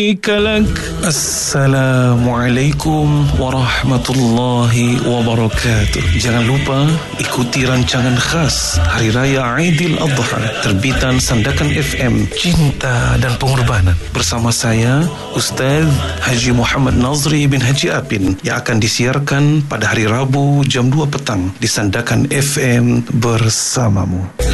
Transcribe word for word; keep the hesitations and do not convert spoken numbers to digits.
Kalak. Assalamualaikum warahmatullahi wabarakatuh. Jangan lupa ikuti rancangan khas Hari Raya Aidiladha terbitan Sandakan F M Cinta dan Pengorbanan bersama saya Ustaz Haji Muhammad Nazri bin Haji Apin yang akan disiarkan pada hari Rabu jam dua petang di Sandakan F M bersamamu.